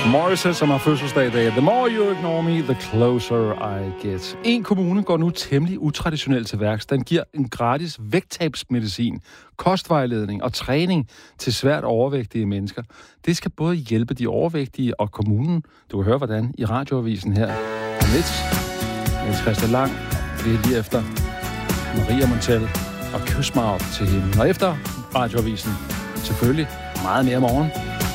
Morrissey, som har fødselsdag i dag. The more you ignore me, the closer I get. En kommune går nu temmelig utraditionelt til værks. Den giver en gratis vægttabsmedicin, kostvejledning og træning til svært overvægtige mennesker. Det skal både hjælpe de overvægtige og kommunen. Du kan høre, hvordan i radioavisen her. Om lidt med Christian Lang. Det er lige efter Maria Montel og Kys mig op til hende. Og efter radioavisen selvfølgelig meget mere morgen.